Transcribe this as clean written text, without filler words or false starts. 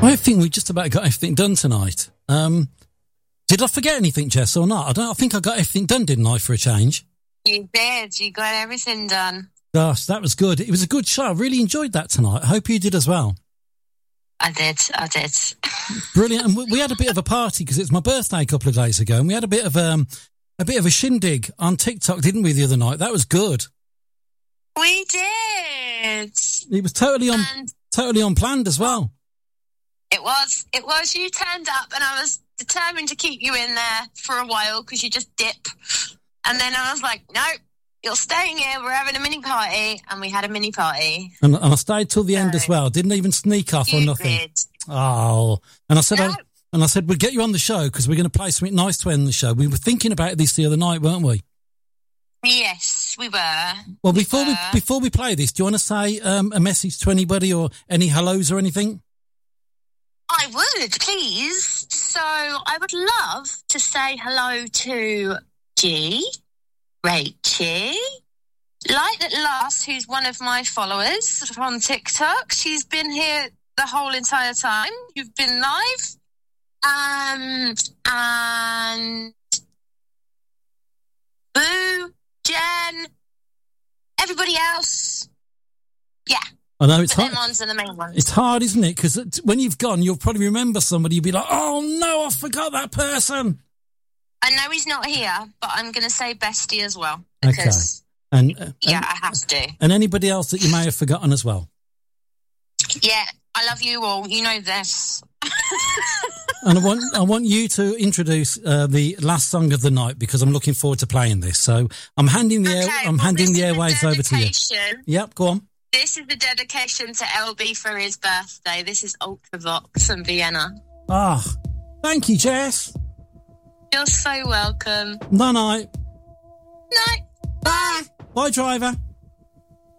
I think we just about got everything done tonight. Did I forget anything, Jess, or not? I think I got everything done, didn't I, for a change? You did. You got everything done. Gosh, that was good. It was a good show. I really enjoyed that tonight. I hope you did as well. I did. Brilliant. And we had a bit of a party because it's my birthday a couple of days ago, and we had a bit of a shindig on TikTok, didn't we, the other night? That was good. We did. It was totally unplanned as well. It was. You turned up, and I was determined to keep you in there for a while because you just dip. And then I was like, no, you're staying here. We're having a mini party. And we had a mini party. And I stayed till the end as well. Didn't even sneak off or nothing. Did. Oh. And I said, we'll get you on the show because we're going to play something nice to end the show. We were thinking about this the other night, weren't we? Yes, we were. Well, before we play this, do you want to say a message to anybody or any hellos or anything? I would, please. So I would love to say hello to G, Rachie, Light at Last, who's one of my followers on TikTok. She's been here the whole entire time. You've been live. And Boo, Jen, everybody else. Yeah. I know it's hard. Them ones are the main ones. It's hard, isn't it? Because when you've gone, you'll probably remember somebody. You'll be like, oh, no, I forgot that person. I know he's not here, but I'm going to say Bestie as well. Because, okay. I have to. And anybody else that you may have forgotten as well. Yeah, I love you all. You know this. And I want you to introduce the last song of the night because I'm looking forward to playing this. So I'm handing the airwaves over to you. Yep, go on. This is the dedication to LB for his birthday. This is Ultravox from Vienna. Ah, thank you, Jess. You're so welcome. Night. Night. Bye. Bye, driver.